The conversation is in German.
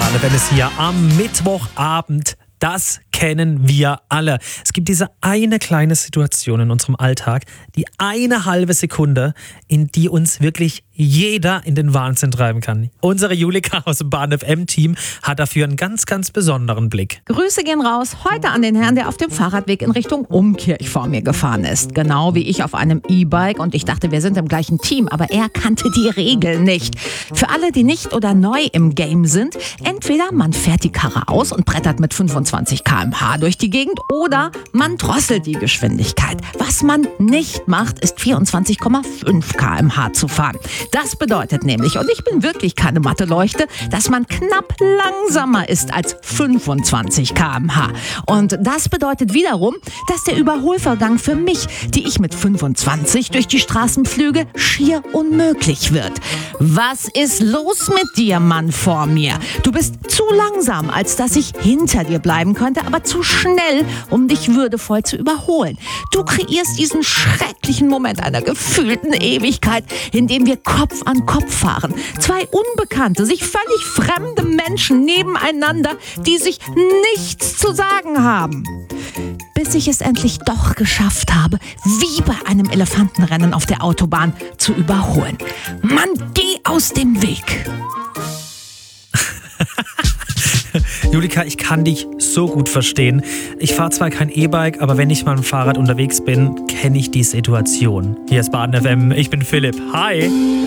Baden ist hier am Mittwochabend. Das kennen wir alle. Es gibt diese eine kleine Situation in unserem Alltag, die eine halbe Sekunde, in die uns wirklich jeder in den Wahnsinn treiben kann. Unsere Julika aus dem Bahn FM-Team hat dafür einen ganz, ganz besonderen Blick. Grüße gehen raus heute an den Herrn, der auf dem Fahrradweg in Richtung Umkirch vor mir gefahren ist. Genau wie ich auf einem E-Bike, und ich dachte, wir sind im gleichen Team, aber er kannte die Regeln nicht. Für alle, die nicht oder neu im Game sind, entweder man fährt die Karre aus und brettert mit 25 km/h durch die Gegend oder man drosselt die Geschwindigkeit. Was man nicht macht, ist 24,5 km/h zu fahren. Das bedeutet nämlich, und ich bin wirklich keine Matheleuchte, dass man knapp langsamer ist als 25 km/h. Und das bedeutet wiederum, dass der Überholvorgang für mich, die ich mit 25 durch die Straßen pflüge, schier unmöglich wird. Was ist los mit dir, Mann vor mir? Du bist zu langsam, als dass ich hinter dir bleiben könnte, aber zu schnell, um dich würdevoll zu überholen. Du kreierst diesen schrecklichen Moment einer gefühlten Ewigkeit, in dem wir Kopf an Kopf fahren. Zwei unbekannte, sich völlig fremde Menschen nebeneinander, die sich nichts zu sagen haben. Bis ich es endlich doch geschafft habe, wie bei einem Elefantenrennen auf der Autobahn, zu überholen. Mann, geh aus dem Weg! Julika, ich kann dich so gut verstehen. Ich fahre zwar kein E-Bike, aber wenn ich mal mit dem Fahrrad unterwegs bin, kenne ich die Situation. Hier ist Baden FM, ich bin Philipp. Hi!